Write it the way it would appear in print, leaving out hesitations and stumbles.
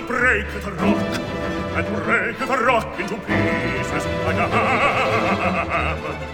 break the rock, and break the rock into pieces like a ham.